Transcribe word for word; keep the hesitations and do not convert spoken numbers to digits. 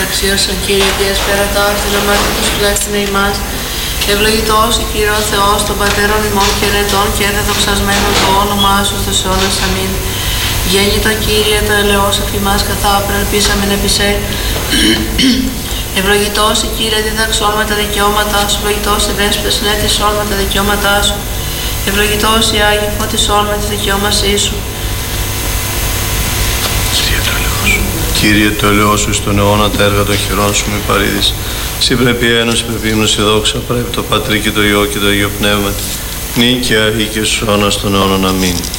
αξίωσαν, Κύριε, τι εσπέρατάς, την αμαρτία σου τουλάχιστον ημάς. Ευλογητός η Κύριε ο Θεός των πατέρων ημών και ερετών και εδεδοξασμένο το όνομά σου στους αιώνας. Αμήν. Γέννητο Κύριε, το ελαιός αφ' ημάς καθάπρα, ελπίσαμεν επί σε. Ευλογητός η Κύριε, διδαξών με τα δικαιώματά σου. Ευλογητός η δέσποτας συνέτησόν με τα δικαιώματά σου. Ευλογητός η Άγιε φώτισόν με τη δικαιώμασή σου. Κύριε, το ελαιός σου στον αιώνα τα έργα των χειρών σου μη παρήδεις. Συ πρέπει ένωση, πρέπει ύμνωση δόξα, πρέπει το Πατρί και το Υιό και το Αγίο Πνεύμα, νίκαια ή και στους αιώνας των αιώνων. Αμήν.